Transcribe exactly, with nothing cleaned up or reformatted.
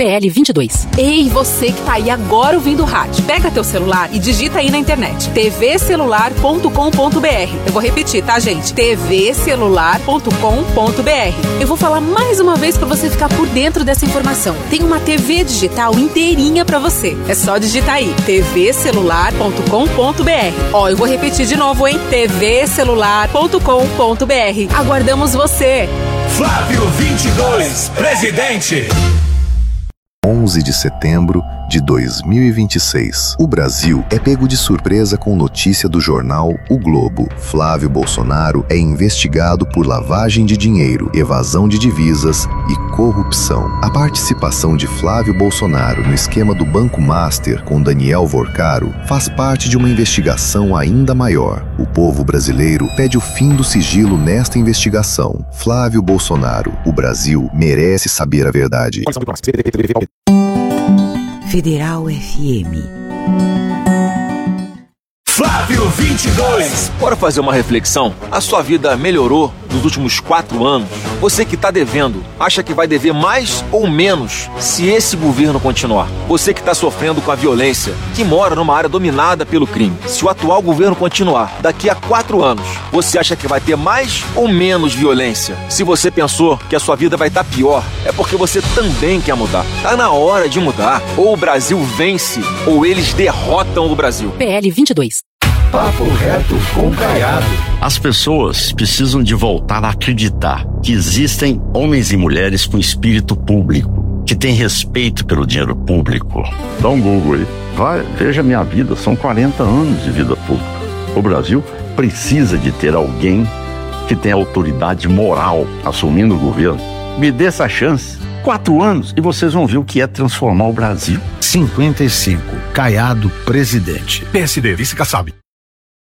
P L vinte e dois. Ei, você que tá aí agora ouvindo o rádio, pega teu celular e digita aí na internet t v celular ponto com ponto b r. Eu vou repetir, tá, gente? t v celular ponto com ponto b r. Eu vou falar mais uma vez pra você ficar por dentro dessa informação. Tem uma T V digital inteirinha pra você. É só digitar aí t v celular ponto com ponto b r. Ó, eu vou repetir de novo, hein? t v celular ponto com ponto b r. Aguardamos você. Flávio vinte e dois, presidente. onze de setembro de dois mil e vinte e seis. O Brasil é pego de surpresa com notícia do jornal O Globo. Flávio Bolsonaro é investigado por lavagem de dinheiro, evasão de divisas e corrupção. A participação de Flávio Bolsonaro no esquema do Banco Master com Daniel Vorcaro faz parte de uma investigação ainda maior. O povo brasileiro pede o fim do sigilo nesta investigação. Flávio Bolsonaro, o Brasil merece saber a verdade. Federal F M. Flávio vinte e dois. Bora fazer uma reflexão? A sua vida melhorou nos últimos quatro anos? Você que está devendo, acha que vai dever mais ou menos se esse governo continuar? Você que está sofrendo com a violência, que mora numa área dominada pelo crime, se o atual governo continuar, daqui a quatro anos, você acha que vai ter mais ou menos violência? Se você pensou que a sua vida vai estar pior, é porque você também quer mudar. Tá na hora de mudar. Ou o Brasil vence, ou eles derrotam o Brasil. P L vinte e dois. Papo reto com Caiado. As pessoas precisam de voltar a acreditar que existem homens e mulheres com espírito público, que têm respeito pelo dinheiro público. Dá um Google aí. Vai, veja minha vida, são quarenta anos de vida pública. O Brasil precisa de ter alguém que tenha autoridade moral assumindo o governo. Me dê essa chance. Quatro anos e vocês vão ver o que é transformar o Brasil. cinquenta e cinco. Caiado, presidente. P S D, vice-Kassab.